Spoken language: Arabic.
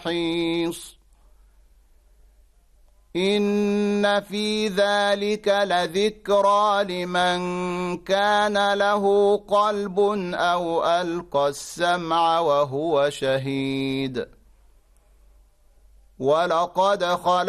محيص إن في ذلك لذكرى لمن كان له قلب أو ألقى السمع وهو شهيد ولقد خلقنا